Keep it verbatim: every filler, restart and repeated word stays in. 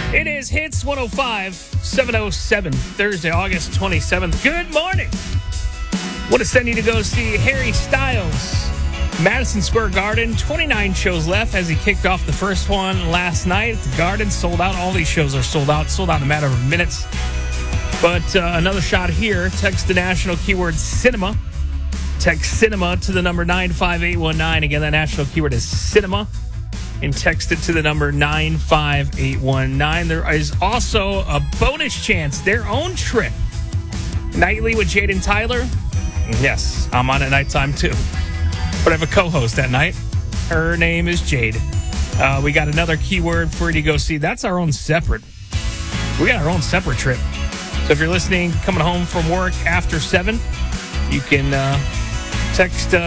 It is Hits one oh five, seven oh seven, Thursday, August twenty-seventh. Good morning. Want to send you to go see Harry Styles, Madison Square Garden. twenty-nine shows left as he kicked off the first one last night. The Garden sold out. All these shows are sold out. Sold out in a matter of minutes. But uh, another shot here. Text the national keyword cinema. Text cinema to the number nine five eight one nine. Again, that national keyword is cinema. And text it to the number nine five eight one nine. There is also a bonus chance, their own trip. Nightly with Jade and Tyler. Yes, I'm on at nighttime too. But I have a co-host that night. Her name is Jade. Uh, we got another keyword for you to go see. That's our own separate. We got our own separate trip. So if you're listening, coming home from work after seven, you can uh, text... Uh,